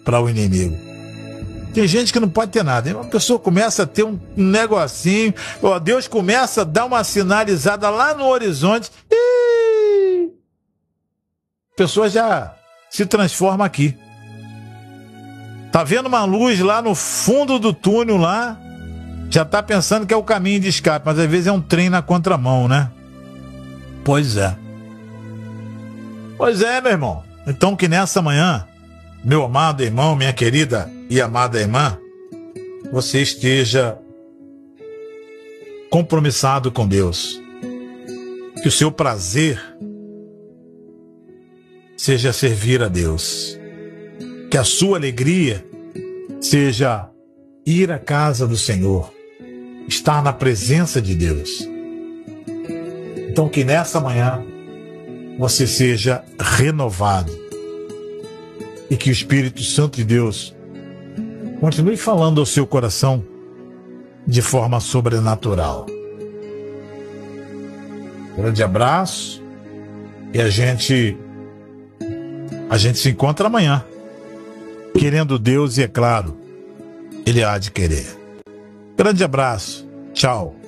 para o inimigo. Tem gente que não pode ter nada. Uma pessoa começa a ter um negocinho, ó, Deus começa a dar uma sinalizada lá no horizonte, e a pessoa já se transforma aqui. Tá vendo uma luz lá no fundo do túnel lá, já tá pensando que é o caminho de escape, mas às vezes é um trem na contramão, né? Pois é. Pois é, meu irmão. Então que nessa manhã, meu amado irmão, minha querida e amada irmã, você esteja compromissado com Deus. Que o seu prazer seja servir a Deus. Que a sua alegria seja ir à casa do Senhor, estar na presença de Deus. Então que nessa manhã você seja renovado e que o Espírito Santo de Deus continue falando ao seu coração de forma sobrenatural. Grande abraço e a gente se encontra amanhã. Querendo Deus, e é claro, Ele há de querer. Grande abraço. Tchau.